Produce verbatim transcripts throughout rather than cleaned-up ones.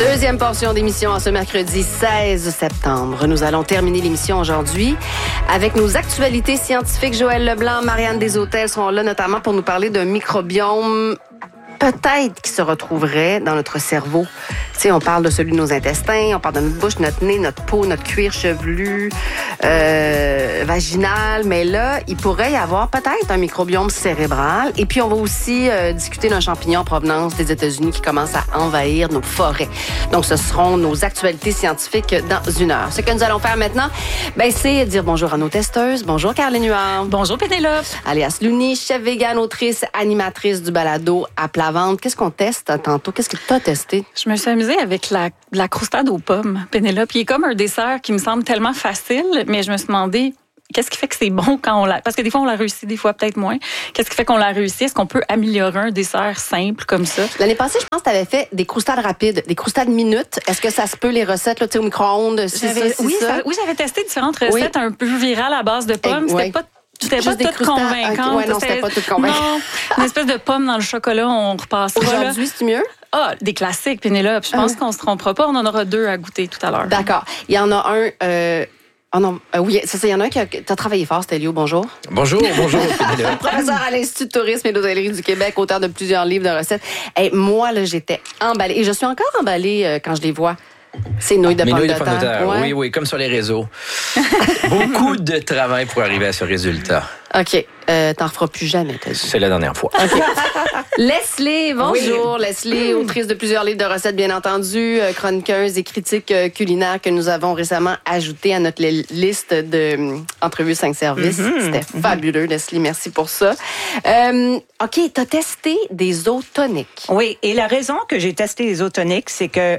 Deuxième portion d'émission en ce mercredi seize septembre. Nous allons terminer l'émission aujourd'hui avec nos actualités scientifiques. Joël Leblanc, Marianne Deshôtels seront là notamment pour nous parler d'un microbiome peut-être qui se retrouverait dans notre cerveau. Tu sais, on parle de celui de nos intestins, on parle de notre bouche, notre nez, notre peau, notre cuir chevelu, euh, vaginal. Mais là, il pourrait y avoir peut-être un microbiome cérébral. Et puis, on va aussi euh, discuter d'un champignon en provenance des États-Unis qui commence à envahir nos forêts. Donc, ce seront nos actualités scientifiques dans une heure. Ce que nous allons faire maintenant, ben, c'est dire bonjour à nos testeuses. Bonjour, Caroline Huard. Bonjour, Pénélope. Alias Louni, chef vegan, autrice, animatrice du balado à plat ventre. Qu'est-ce qu'on teste tantôt? Qu'est-ce que tu as testé? Je me suis amusée avec la, la croustade aux pommes, Pénélope. Il est comme un dessert qui me semble tellement facile, mais je me suis demandé qu'est-ce qui fait que c'est bon quand on l'a... Parce que des fois, on l'a réussi, des fois, peut-être moins. Qu'est-ce qui fait qu'on l'a réussi? Est-ce qu'on peut améliorer un dessert simple comme ça? L'année passée, je pense que tu avais fait des croustades rapides, des croustades minutes. Est-ce que ça se peut, les recettes là, au micro-ondes? C'est j'avais, ça, c'est oui, ça? ça, oui, j'avais testé différentes recettes oui. un peu virales à base de pommes. Et, c'était oui. pas C'était Juste pas tout convaincant. Okay. Ouais, non, c'était pas tout convaincant. Non, une espèce de pomme dans le chocolat, on repassera. Aujourd'hui, c'est mieux? Ah, des classiques, Pénélope. Je pense euh. qu'on se trompera pas. On en aura deux à goûter tout à l'heure. D'accord. Il y en a un... Euh... Oh non, euh, oui, c'est ça. Il y en a un qui a, t'as travaillé fort, c'était Léo. Bonjour. Bonjour, bonjour. Professeur à l'Institut de tourisme et d'hôtellerie du Québec, auteur de plusieurs livres de recettes. Et moi, là, j'étais emballée. Et je suis encore emballée euh, quand je les vois. C'est nouilles de pommes de, de terre. Ouais. Oui, oui, comme sur les réseaux. Beaucoup de travail pour arriver à ce résultat. OK. Euh, t'en referas plus jamais, t'as dit. C'est la dernière fois. Okay. Leslie, bonjour. Oui. Leslie, autrice de plusieurs livres de recettes, bien entendu, chroniqueuse et critique culinaire que nous avons récemment ajouté à notre liste d'entrevues cinq services. Mm-hmm. C'était mm-hmm. fabuleux, Leslie. Merci pour ça. Euh, OK, t'as testé des eaux toniques. Oui, et la raison que j'ai testé les eaux toniques, c'est que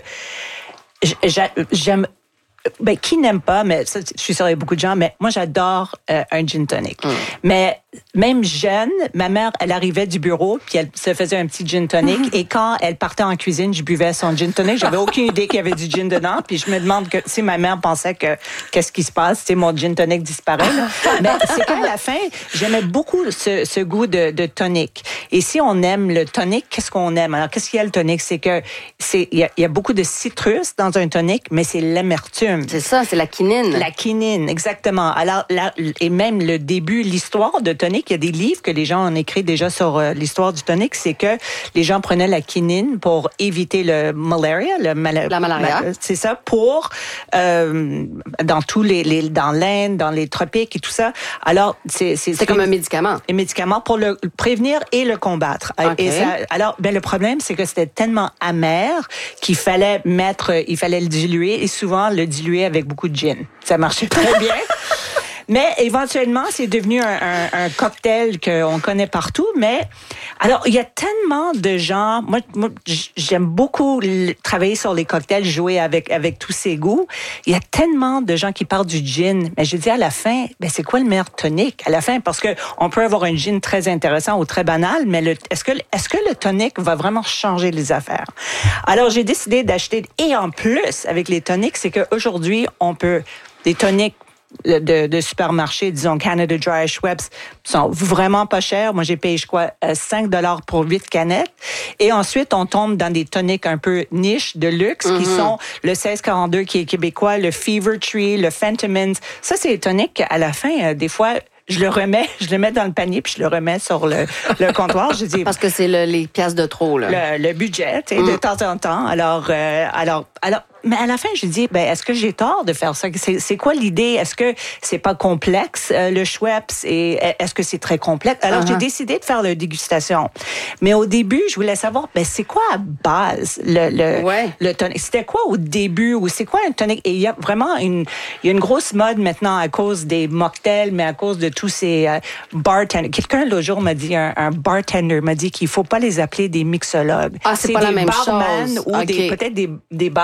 j'aime... Ben, qui n'aime pas, mais ça, je suis sûre qu'il y a beaucoup de gens, mais moi, j'adore euh, un gin tonic. Mm. Mais même jeune, ma mère, elle arrivait du bureau, puis elle se faisait un petit gin tonic, mm. et quand elle partait en cuisine, je buvais son gin tonic. J'avais aucune idée qu'il y avait du gin dedans, puis je me demande que si ma mère pensait que qu'est-ce qui se passe, si mon gin tonic disparaît. Là. Mais c'est qu'à la fin, j'aimais beaucoup ce, ce goût de, de tonic. Et si on aime le tonic, qu'est-ce qu'on aime? Alors, qu'est-ce qu'il y a le tonic? C'est que c'est il y, y a beaucoup de citrus dans un tonic, mais c'est l'amertume. C'est ça, c'est la quinine. La quinine, exactement. Alors, là, et même le début, l'histoire de tonic, il y a des livres que les gens ont écrit déjà sur euh, l'histoire du tonic, c'est que les gens prenaient la quinine pour éviter le malaria, le mala- la malaria. Ma- c'est ça, pour euh, dans tous les, les dans l'Inde, dans les tropiques et tout ça. Alors, c'est c'est, c'est comme un médicament. Un médicament pour le prévenir et le combattre. Okay. Et ça, alors, ben le problème, c'est que c'était tellement amer qu'il fallait mettre, il fallait le diluer et souvent le diluer avec beaucoup de gin. Ça marchait très bien. Mais éventuellement, c'est devenu un, un, un cocktail qu'on connaît partout. Mais alors, il y a tellement de gens. Moi, moi j'aime beaucoup travailler sur les cocktails, jouer avec avec tous ces goûts. Il y a tellement de gens qui parlent du gin. Mais je dis à la fin, ben c'est quoi le meilleur tonic à la fin? Parce que on peut avoir un gin très intéressant ou très banal, mais le, est-ce que est-ce que le tonic va vraiment changer les affaires? Alors, j'ai décidé d'acheter. Et en plus, avec les tonics, c'est qu'aujourd'hui, on peut des tonics De, de supermarché, disons Canada Dry, Schweppes, sont vraiment pas chers. Moi, j'ai payé, je crois, cinq dollars pour huit canettes. Et ensuite, on tombe dans des tonics un peu niche, de luxe, mm-hmm. qui sont le seize quarante-deux qui est québécois, le Fever Tree, le Fentimans. Ça, c'est des tonics à la fin, euh, des fois, je le remets, je le mets dans le panier puis je le remets sur le, le comptoir. Je dis parce que c'est le, les pièces de trop là. Le, le budget, tu sais, mm. de temps en temps. Alors, euh, alors, alors. Mais à la fin, je dis, ben, est-ce que j'ai tort de faire ça? C'est, c'est quoi l'idée? Est-ce que c'est pas complexe, euh, le Schweppes? Et est-ce que c'est très complexe? Alors, uh-huh. j'ai décidé de faire la dégustation. Mais au début, je voulais savoir, ben, c'est quoi à base, le, le, ouais. le tonic? C'était quoi au début? Ou c'est quoi un tonic? Et il y a vraiment une, il y a une grosse mode maintenant à cause des mocktails, mais à cause de tous ces euh, bartenders. Quelqu'un, l'autre jour, m'a dit, un, un bartender m'a dit qu'il faut pas les appeler des mixologues. Ah, c'est, c'est pas des la même barman chose. Ou okay. des, peut-être des, des bar-femmes.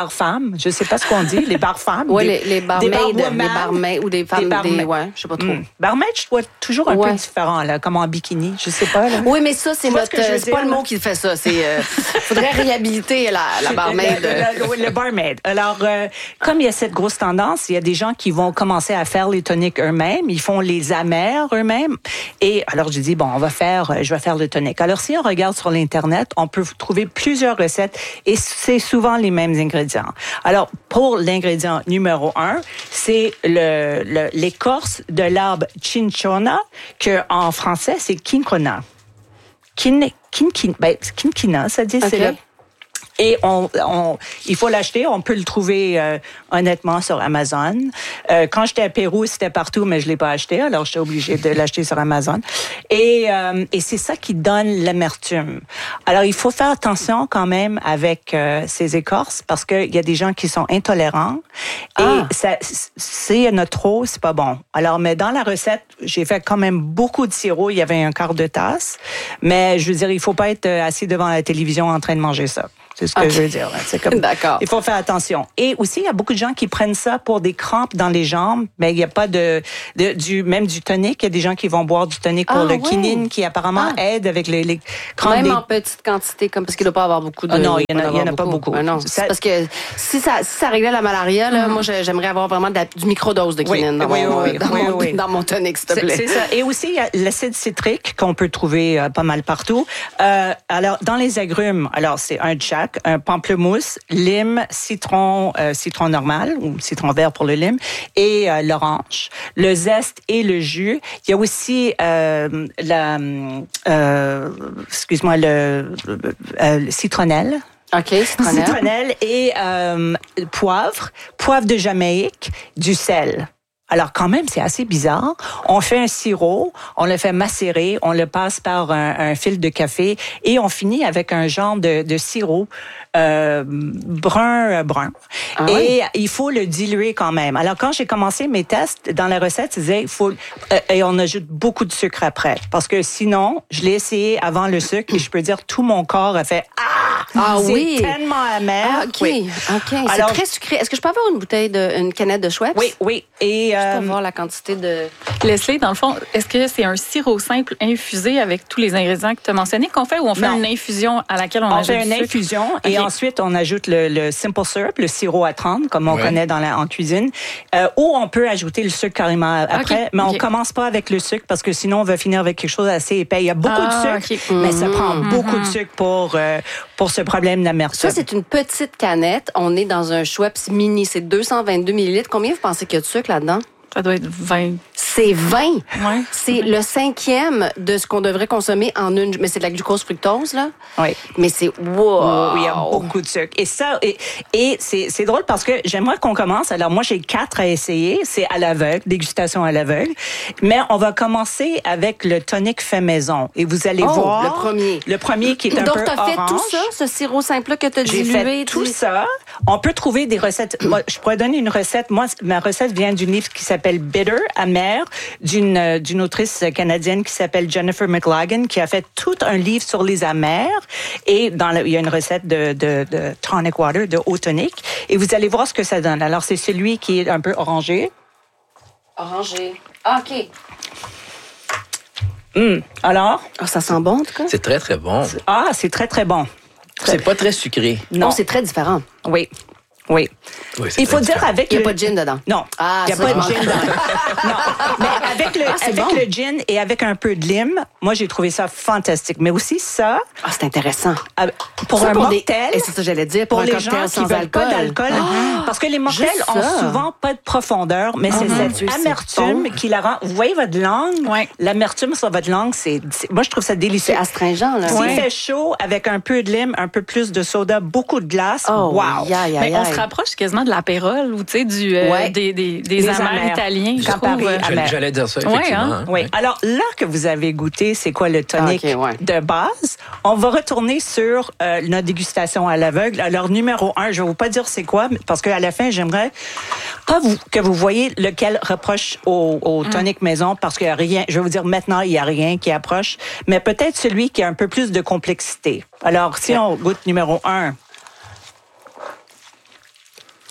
femmes. Je sais pas ce qu'on dit, les bars femmes. Oui, des, les, les barmaids, des les barwomen, barmaids ou des femmes, des, des ouais, je sais pas trop. Mm. Barmaid, je trouve toujours un Ouais. peu différent, là, comme en bikini, je sais pas. Là. Oui, mais ça, c'est Tu vois notre. ce que je veux C'est pas dire, le là? mot qui fait ça. C'est. Euh, faudrait réhabiliter la, la barmaid. Le, le, le, le barmaid. Alors, euh, comme il y a cette grosse tendance, il y a des gens qui vont commencer à faire les toniques eux-mêmes. Ils font les amers eux-mêmes. Et alors, je dis, bon, on va faire, je vais faire le tonic. Alors, si on regarde sur l'Internet, on peut trouver plusieurs recettes et c'est souvent les mêmes ingrédients. Alors, pour l'ingrédient numéro un, c'est le, le, l'écorce de l'arbre cinchona, que en français, c'est quinquina. Quin, quinquina, ben, quinquina, ça dit, Okay. c'est le... Et on, on, il faut l'acheter. On peut le trouver euh, honnêtement sur Amazon. Euh, quand j'étais à Pérou, c'était partout, mais je l'ai pas acheté. Alors, j'étais obligée de l'acheter sur Amazon. Et, euh, et c'est ça qui donne l'amertume. Alors, il faut faire attention quand même avec euh, ces écorces parce qu'il y a des gens qui sont intolérants. Et Ah. ça, s'il y en a trop, c'est pas bon. Alors, mais dans la recette, j'ai fait quand même beaucoup de sirop. Il y avait un quart de tasse. Mais je veux dire, il faut pas être assis devant la télévision en train de manger ça. C'est ce que Okay. je veux dire. Là. C'est comme, D'accord. il faut faire attention. Et aussi, il y a beaucoup de gens qui prennent ça pour des crampes dans les jambes, mais il n'y a pas de, de du même du tonic. Il y a des gens qui vont boire du tonic pour Ah, le ouais. quinine, qui apparemment Ah. aide avec les, les crampes. Même des... en petite quantité, comme parce qu'il ne doit pas avoir beaucoup de. Ah non, il y en a- doit il y en a avoir pas beaucoup. Ah non, Ça- c'est parce que si ça, si ça réglait la malaria, là, moi, j'ai- j'aimerais avoir vraiment de la- du microdose de Oui, quinine dans, oui, mon, oui, dans, oui, mon, oui. dans mon tonic, s'il te C'est plaît. c'est ça. Et aussi, il y a l'acide citrique qu'on peut trouver euh, pas mal partout. Euh, alors, dans les agrumes, alors c'est un de chaque, un pamplemousse, lime, citron, euh, citron normal ou citron vert pour le lime, et euh, l'orange, le zeste et le jus. Il y a aussi euh, la, euh, excuse-moi, le, euh, le citronnelle. OK, citronnelle. Citronnelle et euh, poivre, poivre de Jamaïque, du sel. Alors quand même, c'est assez bizarre. On fait un sirop, on le fait macérer, on le passe par un, un fil de café et on finit avec un genre de, de sirop euh, brun euh, brun. Ah et oui? il faut le diluer quand même. Alors quand j'ai commencé mes tests dans la recette, je disais il faut euh, et on ajoute beaucoup de sucre après parce que sinon, je l'ai essayé avant le sucre et je peux dire tout mon corps a fait ah, Ah c'est oui. tellement amer. Ah, OK. Oui. OK. C'est Alors- très sucré. Est-ce que je peux avoir une bouteille de, une canette de Schweppes? Oui, oui. Et Pour euh, voir la quantité de. Leslie, dans le fond, est-ce que c'est un sirop simple infusé avec tous les ingrédients que tu as mentionnés qu'on fait ou on fait Non. une infusion à laquelle on, on ajoute fait du une sucre? infusion et OK. ensuite on ajoute le, le simple syrup, le sirop à trente, comme on Ouais. connaît dans la, en cuisine, euh, ou on peut ajouter le sucre carrément après, OK, mais on OK. commence pas avec le sucre parce que sinon on va finir avec quelque chose d'assez épais. Il y a beaucoup Ah, de sucre, OK. mais ça Mhm. prend beaucoup de sucre pour euh, pour ce problème d'amertume. Ça, c'est une petite canette. On est dans un Schweppes mini. C'est deux cent vingt-deux millilitres. Combien vous pensez qu'il y a de sucre là-dedans? Ça doit être vingt. C'est vingt. Ouais. C'est le cinquième de ce qu'on devrait consommer en une. Mais c'est de la glucose fructose, là. Oui. Mais c'est wow. Oui, il y a beaucoup de sucre. Et ça, et, et c'est, c'est drôle parce que j'aimerais qu'on commence. Alors, moi, j'ai quatre à essayer. C'est à l'aveugle, dégustation à l'aveugle. Mais on va commencer avec le tonic fait maison. Et vous allez Oh, voir. le premier. Le premier qui est un Donc, peu t'as fait orange. tout ça, ce sirop simple-là que t'as J'ai dilué? fait tout tu- ça. On peut trouver des recettes. Moi, je pourrais donner une recette. Moi, ma recette vient d'une livre qui s'appelle Bitter, amer, d'une euh, d'une autrice canadienne qui s'appelle Jennifer McLagan, qui a fait tout un livre sur les amers. Et dans le, il y a une recette de, de, de tonic water, de eau tonique. Et vous allez voir ce que ça donne. Alors, c'est celui qui est un peu orangé. Orangé. Ah, OK. Hum. Alors, Ah, ça sent bon, en tout cas. C'est très, très bon. ah, c'est très, très bon. C'est pas très sucré. Non, c'est très différent. Oui. Oui. Oui, c'est Il faut très dire différent. avec Il n'y a le- pas de gin dedans. Non, Ah, il n'y a ça, pas je de m'en- gin dans Non, mais avec, le, Ah, c'est avec bon. le gin et avec un peu de lime, moi, j'ai trouvé ça fantastique. Mais aussi ça, Ah, c'est intéressant. euh, pour Ça, un des- mocktail, Et c'est ça que j'allais dire. Pour, pour un les cocktail gens qui sans veulent alcool. pas d'alcool, parce que les mocktails juste ont ça. souvent pas de profondeur, mais c'est mon cette Dieu, c'est amertume bon. qui la rend... Vous voyez votre langue? Ouais. L'amertume sur votre langue, c'est... c'est- moi, je trouve ça délicieux. C'est astringent, là. S'il Ouais. fait chaud, avec un peu de lime, un peu plus de soda, beaucoup de glace, Oh, wow! aïe, aïe, Mais on aïe. se rapproche quasiment de l'apérole ou tu sais du euh, Ouais. des des, des Les amers amers. italiens, je Campari, trouve. euh, amer. J'allais- J'allais dire ça, Ouais, effectivement. hein? hein. Oui. Alors là que vous avez goûté, c'est quoi le tonic Ah, ok, ouais. de base? On va retourner sur euh, notre dégustation à l'aveugle. Alors numéro un, je vais vous pas dire c'est quoi, mais- parce qu'à la fin, j'aimerais pas vous, que vous voyez lequel reproche au, au tonic maison, parce qu'il y a rien. Je vais vous dire maintenant, il y a rien qui approche, mais peut-être celui qui a un peu plus de complexité. Alors si on goûte numéro un.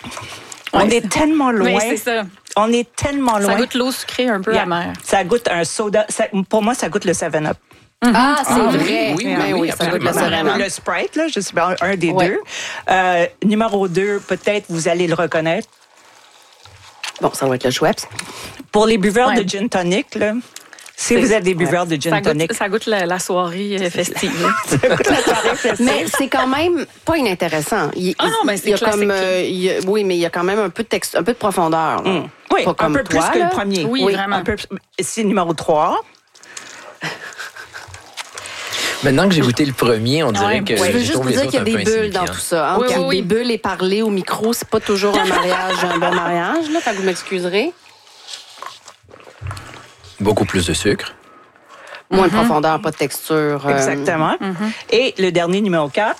On Ouais, est tellement loin. Oui, c'est ça. On est tellement loin. Ça goûte l'eau sucrée un peu Yeah. amère. Ça goûte un soda. Ça- pour moi, ça goûte le seven up. Ah, c'est Ah, oui, vrai. oui, Ben oui, ça goûte le absolument. seven-up. Le Sprite, là, je sais pas, un des Ouais. deux. Euh, numéro deux, peut-être vous allez le reconnaître. Bon, ça va être le Schweppes. Pour les buveurs Ouais. de gin tonic, là, si C'est- vous êtes des buveurs de gin Ça tonic, goûte, ça goûte la, la soirée euh, festive. ça goûte la soirée festive. Mais c'est quand même pas inintéressant. Il, Ah non, ben, c'est il y a classique. comme, euh, il y a- oui, mais il y a quand même un peu de texte, un peu de profondeur. là. Oui, Pas un comme peu toi, plus que là. le premier. Oui, vraiment. Un peu, c'est numéro trois. Maintenant que j'ai goûté le premier, on dirait Ouais. que Je veux je juste trouve vous les dire autres qu'il y a un des peu bulles dans tout insignifiants. ça. Hein? Oui, Puis oui, oui. Des bulles et parler au micro, c'est pas toujours un mariage, un bon mariage. Là, fait que vous m'excuserez. Beaucoup plus de sucre. Moins de profondeur, pas de texture. euh, Exactement. Et le dernier, numéro quatre.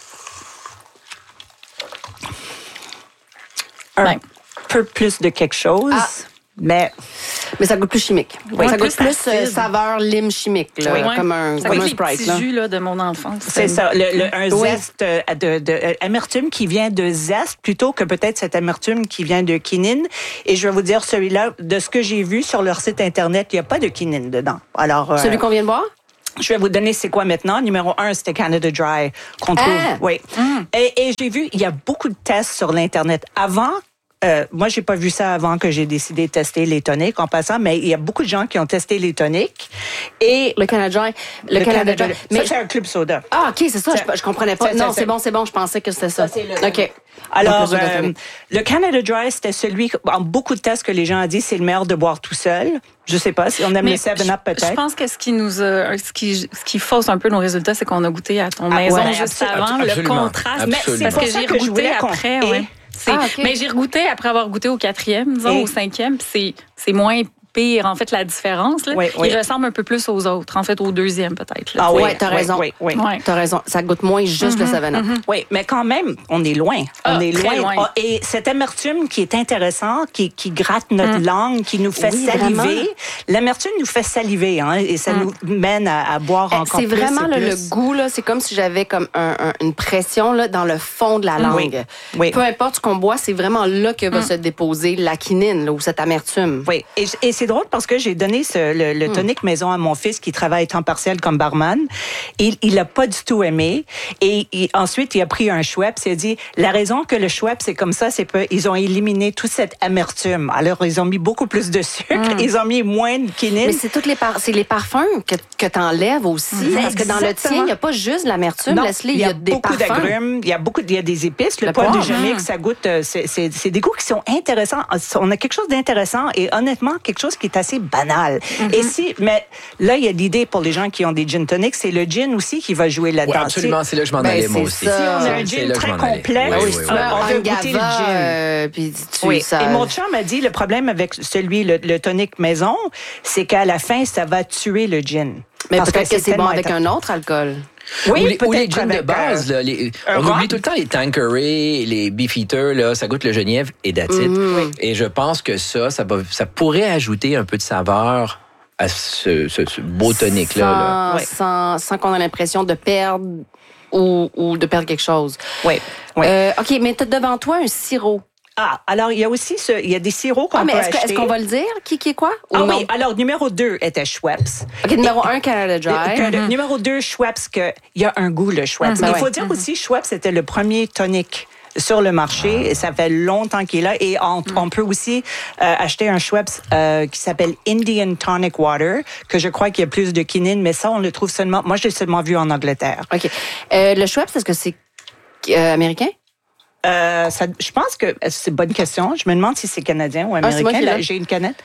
Un Ben. peu plus de quelque chose, Ah. mais Mais ça goûte plus chimique. Oui, ça goûte plus plus euh, acide. saveur lime chimique, là, Ouais. comme un, Ça comme goûte un les Sprite. petits Là. jus là, de mon enfance. c'est ça, le, le- un Oui. zeste euh, de, de, euh, amertume qui vient de zeste plutôt que peut-être cette amertume qui vient de quinine. Et je vais vous dire, celui-là, de ce que j'ai vu sur leur site Internet, il n'y a pas de quinine dedans. Alors, euh, Celui qu'on vient de boire? je vais vous donner c'est quoi maintenant. Numéro un, c'était Canada Dry qu'on trouve. Ah! Oui. Et, et j'ai vu, il y a beaucoup de tests sur l'Internet. Avant, euh, moi, j'ai pas vu ça avant que j'ai décidé de tester les toniques en passant, mais il y a beaucoup de gens qui ont testé les toniques. Et Le Canada Dry. Le, Canada Dry. Mais Mais c'est un club soda. Ah, OK, c'est ça. Je, je comprenais pas. Ça, ça, Non, ça. c'est bon, c'est bon. Je pensais que c'était ça. Ça, c'est le- OK. Alors, Donc, le soda euh, tonic. le Canada Dry, c'était celui, en beaucoup de tests que les gens ont dit, c'est le meilleur de boire tout seul. Je sais pas si on aime Mais le seven up je peut-être. pense que ce qui nous a, ce qui, ce qui fausse un peu nos résultats, c'est qu'on a goûté à ton maison ouais, juste absolument, avant, le absolument, contraste. absolument. Mais c'est pour parce que ça j'ai que je regoûté voulais qu'on- après, et- ouais. C'est- Ah, ok. Mais j'ai regoûté après avoir goûté au quatrième, disons, Et- au cinquième, puis c'est, c'est moins pire, en fait, la différence. Là. Oui, oui. Il ressemble un peu plus aux autres, en fait, au deuxième, peut-être. là. Ah oui, Ouais, t'as oui, raison. Oui, oui. Ouais. T'as raison. Ça goûte moins juste le seven up. Oui, mais quand même, on est loin. On Ah, est très loin. loin. Ah, et cette amertume qui est intéressante, qui, qui gratte notre langue, qui nous fait Oui, saliver. vraiment. L'amertume nous fait saliver, hein, et ça nous mène à, à boire Eh, encore C'est plus. vraiment et là, le plus. goût, là, c'est comme si j'avais comme un- un- une pression là, dans le fond de la langue. Oui, oui. Peu importe ce qu'on boit, c'est vraiment là que va se déposer la quinine là, ou cette amertume. Oui, et, et c'est drôle parce que j'ai donné ce, le, le tonic maison à mon fils qui travaille temps partiel comme barman. Il il a pas du tout aimé. Et il- ensuite, il a pris un Schweppes. Il a dit, la raison que le Schweppes, c'est comme ça, c'est qu'ils ont éliminé toute cette amertume. Alors, ils ont mis beaucoup plus de sucre. Ils ont mis moins de quinine. Mais c'est toutes les par- c'est les parfums que, que t'enlèves aussi. Parce que dans le Exactement. tien, il n'y a pas juste de l'amertume. Non, Leslie, il y a, des beaucoup parfums. d'agrumes, il y a beaucoup, il y a des épices. Le, Le poil de poivre. Jamaïque, ça goûte, euh, c'est, c'est, c'est des goûts qui sont intéressants. On a quelque chose d'intéressant et honnêtement quelque chose qui est assez banal. Et si, mais là il y a l'idée pour les gens qui ont des gin tonics, c'est le gin aussi qui va jouer là-dedans. Oui, absolument, c'est là que je m'en Ben, allais, moi c'est aussi. ça. Si on a un C'est gin là que je très m'en allais. complet, Oui, Ah oui, oui, si oui, tu oui. veux on un veut goûter le gava, gin. euh, puis tu Oui. ça- Et mon chum m'a dit, le problème avec celui, le, le tonic maison, c'est qu'à la fin, ça va tuer le gin. Mais Parce peut-être que c'est bon tellement avec intense. un autre alcool. Oui, ou les, ou les peut-être gins de avec, base, euh, là, les- un on rhum. oublie tout le temps les Tanqueray, les Beefeater, là, ça goûte le genièvre et that's it. Mm-hmm. Et je pense que ça, ça, va- ça pourrait ajouter un peu de saveur à ce, ce- ce beau tonic-là. là. Sans, Ouais. sans, sans qu'on ait l'impression de perdre ou, ou de perdre quelque chose. Oui, oui. Euh, OK, mais tu as devant toi un sirop. Ah, alors il y a aussi ce, il y a des sirops qu'on Ah, mais peut est-ce que- acheter. est-ce qu'on va le dire? Qui, qui est quoi? Ou Ah non? oui, alors numéro deux était Schweppes. OK, numéro un, Canada Dry. Que le Numéro deux, Schweppes, que il y a un goût, le Schweppes. Mhm. Il Ben faut ouais. dire aussi, Schweppes, c'était le premier tonic sur le marché. Et ça fait longtemps qu'il est là. Et on, on peut aussi euh, acheter un Schweppes euh, qui s'appelle Indian Tonic Water, que je crois qu'il y a plus de quinine, mais ça, on le trouve seulement... Moi, je l'ai seulement vu en Angleterre. OK. Euh, le Schweppes, est-ce que c'est euh, américain? Euh, ça, je pense que... C'est une bonne question. Je me demande si c'est canadien ou Ah, c'est moi américain. qui Là, l'ai. j'ai une canette.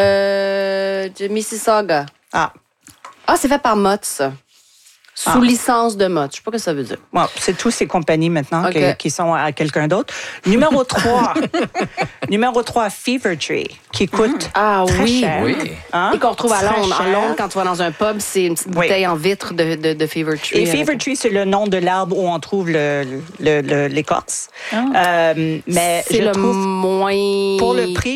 Euh, de Mississauga. Ah, Ah, c'est fait par Mott's. ça. Sous Ah. licence de Mott's. Je sais pas ce que ça veut dire. bon, c'est tous ces compagnies maintenant OK. que- qui sont à quelqu'un d'autre. Numéro trois. Numéro trois, Fever Tree, qui coûte Ah très oui. cher. Oui. Hein? Et qu'on retrouve à Très Londres. En cher. Londres, quand tu vas dans un pub, c'est une petite Oui. bouteille en vitre de, de, de Fever Tree. Et Fever avec- Tree, c'est le nom de l'arbre où on trouve le, le- le- l'écorce. Euh, mais C'est je le trouve, moins... pour le prix,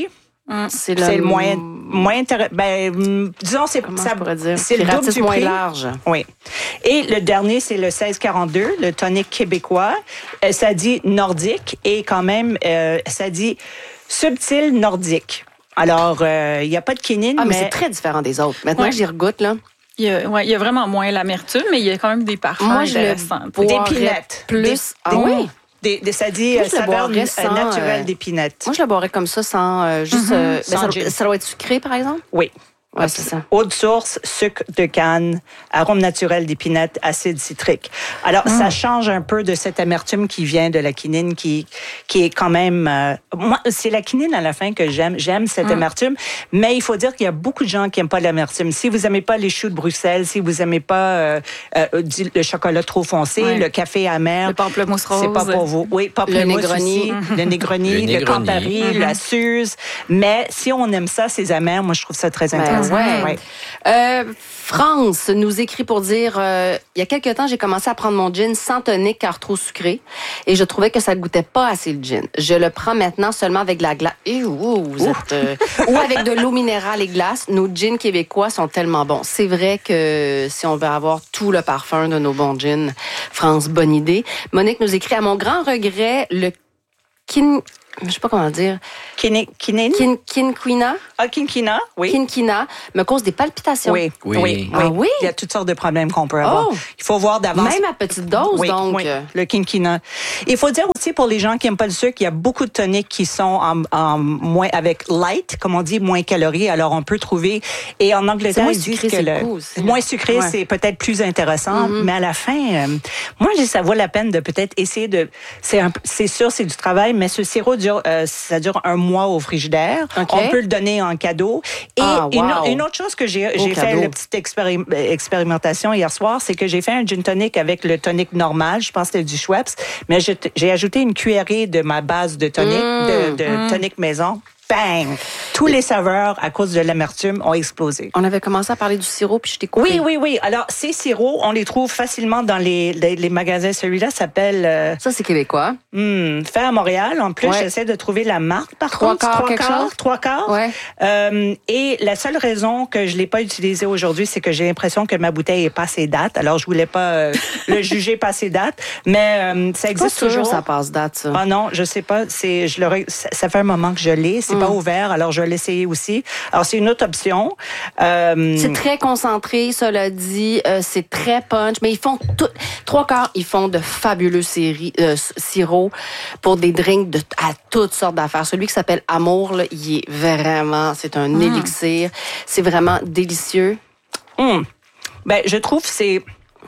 C'est C'est le moins, moins intéressant. Ben, disons, c'est, Comment ça, je pourrais dire? c'est le Qui double ratisse du moins prix. large. Oui. Et le dernier, c'est le seize quarante-deux, le tonic québécois. Euh, ça dit nordique et quand même, euh, ça dit subtil nordique. Alors, il euh, n'y a pas de quinine, Ah, mais, mais... c'est très différent des autres. Maintenant Ouais. que j'y regoute, là. Il y, a, ouais, il y a vraiment moins l'amertume, mais il y a quand même des parfums Moi, je le intéressants. bois- Des boirais pinettes. plus. Des, Ah des- oui? Des, des- ça dit Moi, euh, je le saveur boirais euh, sans, naturelle euh, d'épinette. Moi, je le boirais comme ça, sans euh, juste. Mhm. euh, ben, Sans ça, gin. ça doit être sucré, par exemple? Oui. Ouais, c'est ça. Eau de source, sucre de canne, arôme naturel d'épinette, acide citrique. Alors, Mm. ça change un peu de cette amertume qui vient de la quinine, qui, qui est quand même... euh, moi, c'est la quinine à la fin que j'aime. J'aime cette Mm. amertume, mais il faut dire qu'il y a beaucoup de gens qui n'aiment pas l'amertume. Si vous n'aimez pas les choux de Bruxelles, si vous n'aimez pas euh, euh, du- le chocolat trop foncé, Ouais. le café amer... Le pamplemousse rose. C'est pas pour vous. Oui, pamplemousse Le Negroni. aussi, le Negroni, Le le, Negroni. Campari, Mhm. la Suze. Mais si on aime ça, ces amers, moi, je trouve ça très Ben intéressant. ouais. Ouais. Euh, France nous écrit pour dire euh, il y a quelques temps, j'ai commencé à prendre mon gin sans tonique car trop sucré et je trouvais que ça goûtait pas assez le gin. Je le prends maintenant seulement avec de la glace. Et ouh, vous êtes, euh, ou avec de l'eau minérale et glace. Nos gins québécois sont tellement bons. C'est vrai que si on veut avoir tout le parfum de nos bons gins, France, bonne idée. Monique nous écrit à mon grand regret le kin, je sais pas comment dire, Kine- Kinine? kin, quinquina, Ah, Kinkina, oui. quinquina me cause des palpitations. Oui, Oui. oui, Ah oui? Il y a toutes sortes de problèmes qu'on peut avoir. Oh! Il faut voir d'avance. Même à petite dose, Oui, donc. oui, le quinquina. Il faut dire aussi pour les gens qui n'aiment pas le sucre, il y a beaucoup de toniques qui sont en, en moins avec light, comme on dit, moins calories. Alors on peut trouver. Et en Angleterre, C'est moins ils disent sucré, que c'est le le coup aussi. moins sucré, Ouais. c'est peut-être plus intéressant. Mm-hmm. Mais à la fin, euh, moi, je dis ça vaut la peine de peut-être essayer de. C'est un- c'est sûr, c'est du travail, mais ce sirop dure, euh, ça dure un mois au frigidaire. OK. On peut le donner en cadeau. Et Ah, une, wow. une autre chose que j'ai j'ai fait cadeau. la petite expéri- expérimentation hier soir, c'est que j'ai fait un gin tonic avec le tonic normal. Je pense que c'était du Schweppes, mais j'ai j'ai ajouté une cuillerée de ma base de tonic, de, de tonic maison. Bang! Tous les saveurs, à cause de l'amertume, ont explosé. On avait commencé à parler du sirop, puis je t'ai coupé. Oui, oui, oui. Alors, ces sirops, on les trouve facilement dans les, les, les magasins. Celui-là s'appelle euh, Ça, c'est québécois. hmm, fait à Montréal. En plus, Ouais. j'essaie de trouver la marque, par Trois contre. quarts, quelque quarts, chose? Trois quarts. Ouais. Euh, et la seule raison que je l'ai pas utilisé aujourd'hui, c'est que j'ai l'impression que ma bouteille est passée date. Alors, je voulais pas euh, le juger passée date. Mais euh, ça Pas existe sûr, toujours. ça passe date, ça. Ah non, je sais pas. C'est, je l'aurais, ça, ça fait un moment que je l'ai. C'est Mm. pas ouvert, alors je vais l'essayer aussi. Alors c'est une autre option. Euh, C'est très concentré, cela dit. Euh, c'est très punch. Mais ils font tout. Trois quarts, ils font de fabuleux séries, euh, sirops pour des drinks de, à toutes sortes d'affaires. Celui qui s'appelle Amour, là, il est vraiment. C'est un élixir. C'est vraiment délicieux. hum. Ben, je trouve que c'est.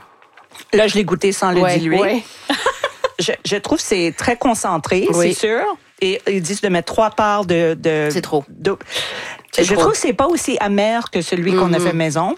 Là, je l'ai goûté sans le Ouais, diluer. ouais. Je, je trouve que c'est très concentré, Oui. c'est sûr. Et ils disent de mettre trois parts de. de C'est trop. de- C'est je trop. trouve que c'est pas aussi amer que celui qu'on a Mhm. fait maison.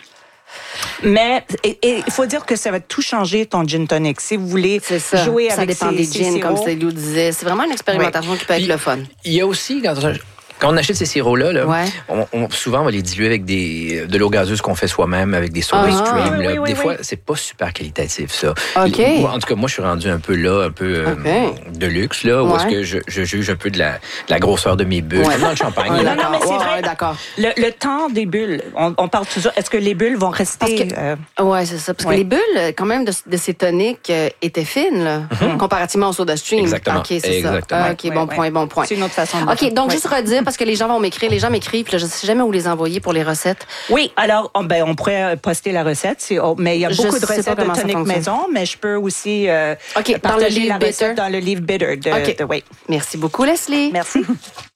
Mais et- et il faut dire que ça va tout changer ton gin tonic. Si vous voulez C'est ça. jouer ça avec dépend ces, des ces gins, comme sirops. Célio disait. C'est vraiment une expérimentation qui peut être Puis, le fun. Il y a aussi, quand on, quand on achète ces sirops-là, là, Ouais. on, on- souvent, on va les diluer avec des, de l'eau gazeuse qu'on fait soi-même, avec des soda Ah, stream. oui, là. oui, oui, des oui. fois, c'est pas super qualitatif, ça. OK. Moi, en tout cas, moi, je suis rendu un peu là, un peu euh, OK. de luxe, là, où est-ce Ouais. que je, je juge un peu de la, de la grosseur de mes bulles, Ouais. comme dans le champagne. Ouais, là. non, mais c'est Ouais, vrai. ouais, d'accord. Le, le temps des bulles, on, on parle toujours. Est-ce que les bulles vont rester Parce que- euh, Ouais, c'est ça. Parce Ouais. que les bulles, quand même, de, de ces toniques euh, étaient fines, là, comparativement au soda stream. Exactement. OK, c'est Exactement. ça. Ah, OK, Ouais, bon ouais. point, bon point. C'est une autre façon de le OK, faire. donc Ouais. juste redire, parce que les gens vont m'écrire, les gens m'écrivent, puis là, je sais jamais où les envoyer pour les recettes. Oui, alors on, ben, on pourrait poster la recette, c'est- oh, mais il y a Je beaucoup de sais recettes pas de comment ça tonic fonctionne. maison, mais je peux aussi euh, OK, dans le partager livre la Bitter. recette dans le livre Bitter. De, OK. de- oui. Merci beaucoup, Leslie. Merci.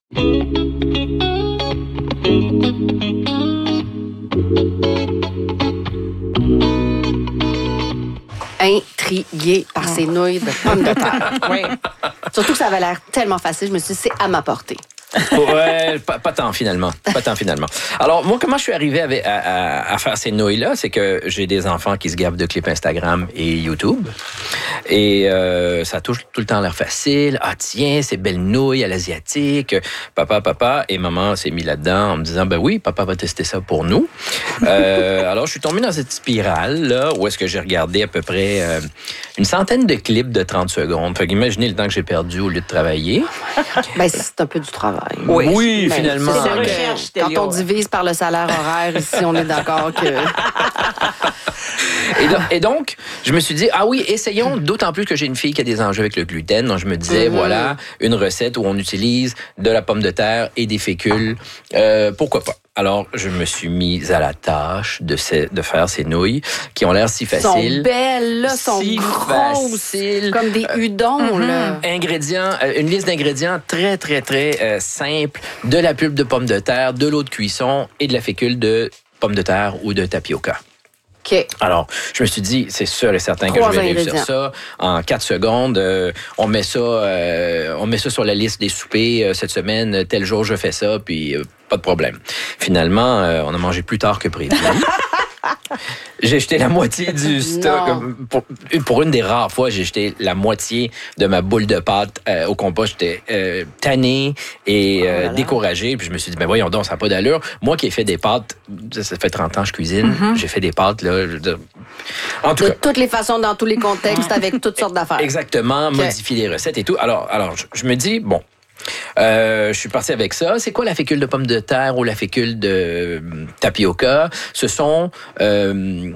Intriguée par ces nouilles de pommes de terre. Oui. Surtout que ça avait l'air tellement facile, je me suis dit, c'est à ma portée. Ouais, pas, pas tant finalement. Pas tant finalement. Alors, moi, comment je suis arrivé avec- à, à- à faire ces nouilles-là? C'est que j'ai des enfants qui se gavent de clips Instagram et YouTube. Et euh, ça touche tout le temps l'air facile. Ah, tiens, ces belles nouilles à l'asiatique. Papa, papa et maman s'est mis là-dedans en me disant, ben oui, papa va tester ça pour nous. Euh, alors, je suis tombé dans cette spirale-là où est-ce que j'ai regardé à peu près euh, une centaine de clips de trente secondes. Fait qu'imaginez le temps que j'ai perdu au lieu de travailler. Ben, c'est un peu du travail. travail. Oui, Oui, Ben, finalement. c'est sûr C'est que recherche, quand Télio. on divise par le salaire horaire, ici, on est d'accord que... Et, do- et donc, je me suis dit, ah oui, essayons, d'autant plus que j'ai une fille qui a des enjeux avec le gluten. Donc, je me disais, Mhm. voilà, une recette où on utilise de la pomme de terre et des fécules. Euh, pourquoi pas? Alors, je me suis mise à la tâche de, ces- de faire ces nouilles qui ont l'air si Elles faciles. sont belles, là, sont Si grosses, facile. comme des udons, là. Ingrédients, euh, une liste d'ingrédients très, très, très euh, simple. De la pulpe de pomme de terre, de l'eau de cuisson et de la fécule de pomme de terre ou de tapioca. OK. Alors, je me suis dit, c'est sûr et certain que Trois je vais réussir ingrédients. ça en quatre secondes. Euh, on met ça, euh, on met ça sur la liste des soupers euh, cette semaine. Tel jour, je fais ça, puis euh, pas de problème. Finalement, euh, on a mangé plus tard que prévu. J'ai jeté la moitié du stock. Non. Pour, pour une des rares fois, j'ai jeté la moitié de ma boule de pâte euh, au compost. J'étais euh, tanné et euh, Oh là là. découragé. Puis je me suis dit, ben voyons donc, ça n'a pas d'allure. Moi qui ai fait des pâtes, ça, ça fait trente ans que je cuisine, j'ai fait des pâtes, là. Je veux dire, en tout De cas, toutes les façons, dans tous les contextes, avec toutes sortes d'affaires. exactement, modifier les recettes et tout. Alors, alors je, je me dis, bon, euh, je suis parti avec ça. C'est quoi la fécule de pomme de terre ou la fécule de euh, tapioca? Ce sont... euh,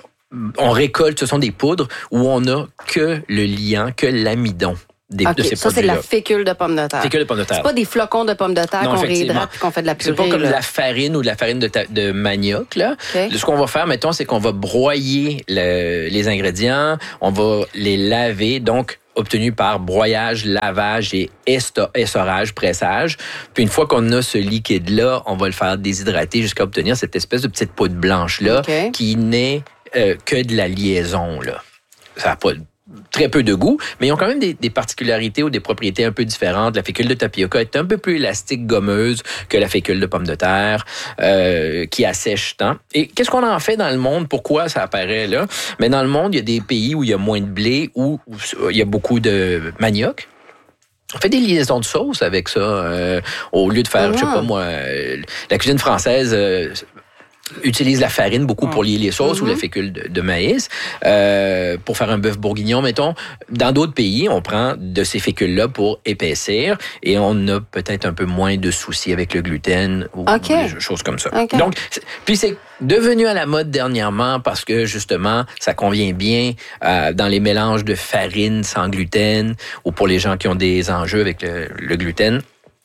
on récolte, ce sont des poudres où on n'a que le liant, que l'amidon des, OK, de ces ça, c'est de la produits-là. fécule de pomme de terre. Fécule de pomme de terre. C'est pas des flocons de pommes de terre Non, qu'on effectivement. réhydrate et qu'on fait de la purée. C'est pas comme là. de la farine ou de la farine de, ta- de manioc. Là. OK. Ce qu'on va faire, mettons, c'est qu'on va broyer le- les ingrédients, on va les laver, donc obtenu par broyage, lavage et esto- essorage, pressage. Puis une fois qu'on a ce liquide-là, on va le faire déshydrater jusqu'à obtenir cette espèce de petite poudre blanche-là OK. qui n'est euh, que de la liaison. Là. Ça n'a pas très peu de goût, mais ils ont quand même des, des particularités ou des propriétés un peu différentes. La fécule de tapioca est un peu plus élastique, gommeuse que la fécule de pomme de terre, euh, qui assèche tant. Et qu'est-ce qu'on en fait dans le monde? Pourquoi ça apparaît là? Mais dans le monde, il y a des pays où il y a moins de blé, où, où il y a beaucoup de manioc. On fait des liaisons de sauce avec ça, euh, au lieu de faire, Ah. je sais pas moi, euh, la cuisine française... Euh, utilise la farine beaucoup pour lier les sauces Mm-hmm. ou la fécule de, de maïs euh, pour faire un bœuf bourguignon, mettons. Dans d'autres pays, on prend de ces fécules-là pour épaissir et on a peut-être un peu moins de soucis avec le gluten ou OK. des choses comme ça. OK. Donc, c'est- puis c'est devenu à la mode dernièrement parce que justement, ça convient bien euh, dans les mélanges de farine sans gluten ou pour les gens qui ont des enjeux avec le, le gluten.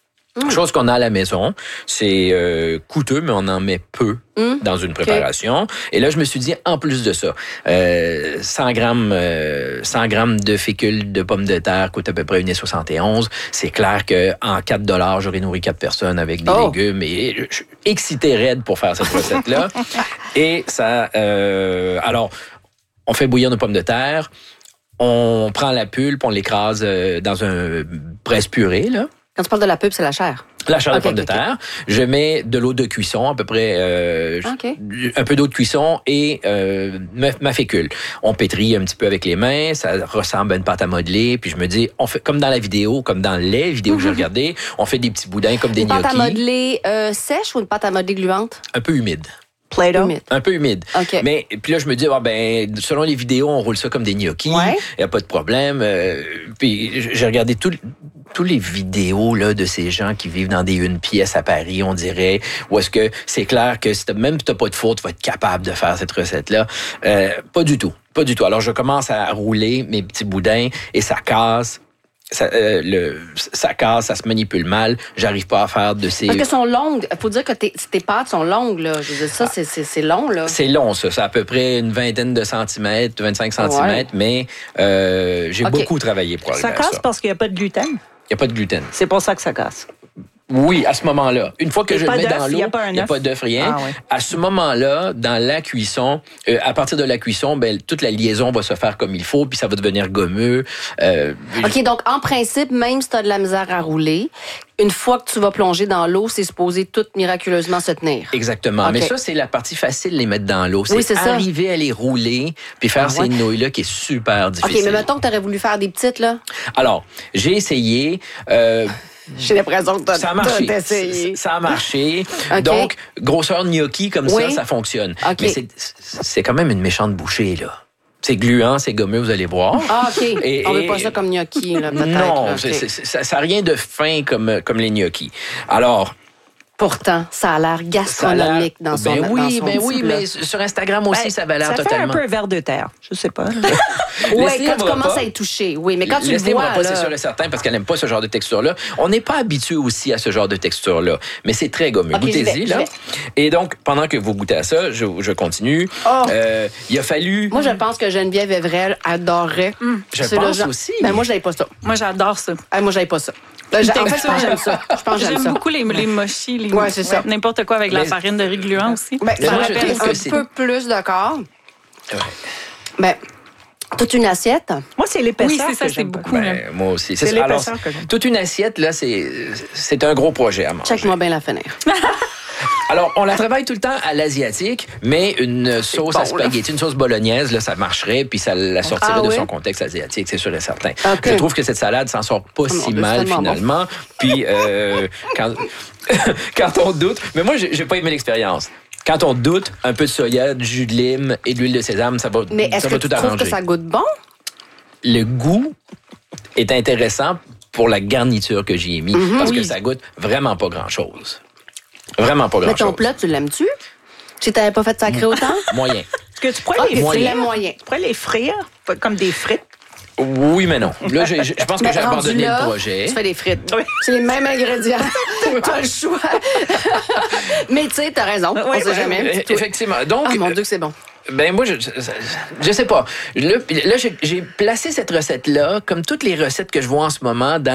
Chose qu'on a à la maison, c'est euh, coûteux, mais on en met peu Mm. dans une préparation. Et là, je me suis dit, en plus de ça, euh, cent grammes, euh, cent grammes de fécule de pommes de terre coûte à peu près une soixante et onze. C'est clair qu'en quatre dollars, j'aurais nourri quatre personnes avec des Oh. légumes. Et je suis excité raide pour faire cette recette-là. Et ça... Euh, alors, on fait bouillir nos pommes de terre. On prend la pulpe, on l'écrase euh, dans un presse-purée, là. Quand tu parles de la pub, c'est la chair. La chair Ok, de pomme de ok, terre. Je mets de l'eau de cuisson, à peu près euh, Ok. un peu d'eau de cuisson et euh, ma, ma fécule. On pétrit un petit peu avec les mains, ça ressemble à une pâte à modeler. Puis je me dis, on fait comme dans la vidéo, comme dans les vidéos que j'ai regardées, on fait des petits boudins comme des Une pâte à gnocchis, modeler euh, sèche ou une pâte à modeler gluante? un peu humides. Play-Doh. Humide. Un peu humide. OK. Mais puis là, je me dis, ah, ben, selon les vidéos, on roule ça comme des gnocchis. Il Ouais. n'y a pas de problème. Euh, puis j'ai regardé tout, tous les vidéos là, de ces gens qui vivent dans des une pièces à Paris, on dirait, où est-ce que c'est clair que si t'as, même si tu n'as pas de four, tu vas être capable de faire cette recette-là. Euh, pas du tout. Pas du tout. Alors, je commence à rouler mes petits boudins et ça casse. Ça, euh, le, ça casse, ça se manipule mal. J'arrive pas à faire de ces... Parce qu'elles sont longues. Il faut dire que tes, tes pâtes sont longues, là. Je veux dire, ça, c'est, c'est, c'est long, là. C'est long, ça. C'est à peu près une vingtaine de centimètres, vingt-cinq centimètres, mais euh, j'ai OK. beaucoup travaillé pour arriver Ça à casse ça. parce qu'il n'y a pas de gluten. Il n'y a pas de gluten. C'est pour ça que ça casse. Oui, à ce moment-là. Une fois que Il y a je pas le mets d'œuf, dans il l'eau, y a pas un il n'y a œuf. pas d'œuf, rien. Ah ouais. À ce moment-là, dans la cuisson, euh, à partir de la cuisson, ben, toute la liaison va se faire comme il faut, puis ça va devenir gommeux. Euh, OK, donc, en principe, même si tu as de la misère à rouler, une fois que tu vas plonger dans l'eau, c'est supposé tout miraculeusement se tenir. Exactement. OK. Mais ça, c'est la partie facile, les mettre dans l'eau. C'est, Oui, c'est ça. arriver à les rouler, puis faire Ah ouais. ces nouilles-là qui est super OK, difficile. mais mettons que tu aurais voulu faire des petites, là. Alors, j'ai essayé... Euh, J'ai l'impression que tu Ça a marché. as essayé. Ça a marché. OK. Donc, grosseur gnocchi comme Oui. ça, ça fonctionne. OK. Mais c'est, c'est quand même une méchante bouchée, là. C'est gluant, c'est gommeux, vous allez voir. Ah, OK. Et- On veut et- pas ça comme gnocchi, là, peut-être. Non, là, c'est- OK. c'est- ça n'a rien de fin comme, comme les gnocchis. Alors, Pourtant, ça a l'air ça a l'air- gastronomique dans son ben oui, dans son ben petit oui, plat. mais sur Instagram aussi, Ben, ça avait l'air ça totalement. fait un peu verre de terre. Je sais pas. Oui, Leslie quand tu aimera commences pas. à y toucher, oui. Mais quand tu le Leslie vois, aimera pas, là, c'est sûr et certain, parce qu'elle n'aime pas ce genre de texture-là. On n'est pas habitué aussi à ce genre de texture-là, mais c'est très gommeux. Ok, j'y vais, Goûtez-y, j'y là. vais. Et donc, pendant que vous goûtez à ça, je, je continue. Oh. Euh, il a fallu... moi, je pense que Geneviève Evrel adorerait. Je C'est le pense genre- aussi. Ben, moi, je n'avais pas ça. Moi, j'adore ça. Ah, moi, j'avais pas ça. Ben, j'ai- en fait, je pense que j'aime ça. Je pense que j'aime J'aime ça. beaucoup les, les mochis, les Ouais, c'est ça. n'importe quoi avec la Mais- farine de riz gluant aussi. Ben, Mais ça moi, je rappelle trouve que un c'est- peu plus de corps. Ouais. Ben, toute une assiette. Moi, c'est l'épaisseur Oui, c'est ça, que c'est j'aime pas. beaucoup. là. Ben, moi aussi. C'est ça. Alors, l'épaisseur que j'aime. toute une assiette, là, c'est, c'est un gros projet à manger. Check-moi bien la finir. Alors, on la travaille tout le temps à l'asiatique, mais une sauce bon, à spaghetti, une sauce bolognaise, là, ça marcherait, puis ça la sortirait Ah de oui? son contexte asiatique, c'est sûr et certain. OK. Je trouve que cette salade s'en sort pas mon si Dieu, mal, c'est tellement finalement. Puis, euh, quand, quand on doute... Mais moi, j'ai j'ai pas aimé l'expérience. Quand on doute, un peu de soya, du jus de lime et de l'huile de sésame, ça va, Mais est-ce ça que va tu tout trouves arranger. que ça goûte bon? Le goût est intéressant pour la garniture que j'y ai mis, Mhm. parce que Oui. ça goûte vraiment pas grand-chose. Vraiment pas Mais grand-chose. ton plat, tu l'aimes-tu? Si t'avais pas fait sacré autant? Moyen. Est-ce que tu pourrais Ah, les tu moyen. l'aimes moyen. Tu pourrais les frire comme des frites? Oui, mais non. Là, j'ai- je pense que Mais j'ai rendu abandonné là, le projet. Tu fais des frites. Oui. C'est les mêmes ingrédients. T'as le choix. Mais tu sais, t'as raison. On Oui, sait oui, jamais. Euh, Effectivement. Donc, Ah, mon Dieu, que c'est bon. ben moi, je, je, je sais pas. Là, là j'ai j'ai placé cette recette-là, comme toutes les recettes que je vois en ce moment, dans